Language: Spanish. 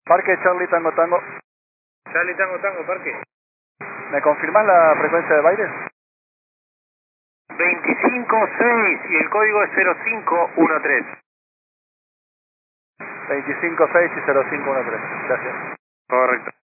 Parque Charlie Tango Tango. Charlie Tango Tango, parque. ¿Me confirmás la frecuencia de Baires? 25-6 y el código es 0513. 25-6 y 0513. Gracias. Correcto.